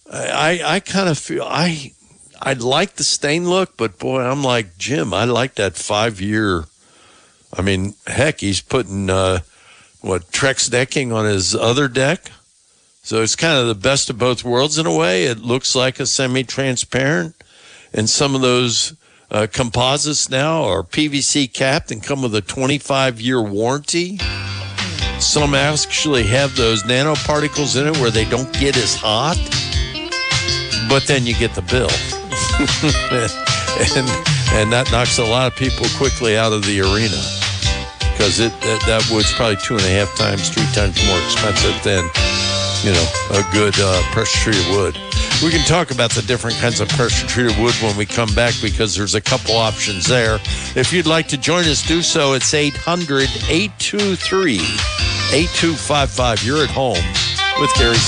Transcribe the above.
I kind of feel I like the stain look, but boy, I'm like Jim. I like that 5-year. I mean, heck, he's putting Trex decking on his other deck. So it's kind of the best of both worlds in a way. It looks like a semi-transparent. And some of those composites now are PVC capped and come with a 25-year warranty. Some actually have those nanoparticles in it where they don't get as hot. But then you get the bill. and that knocks a lot of people quickly out of the arena. Because that wood's probably 2.5 times, 3 times more expensive than a good pressure-treated wood. We can talk about the different kinds of pressure-treated wood when we come back because there's a couple options there. If you'd like to join us, do so. It's 800-823-8255. You're at home with Gary